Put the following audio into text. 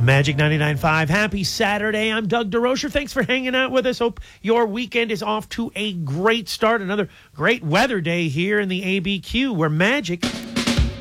Magic 99.5. Happy Saturday. I'm Doug DeRocher. Thanks for hanging out with us. Hope your weekend is off to a great start. Another great weather day here in the ABQ where Magic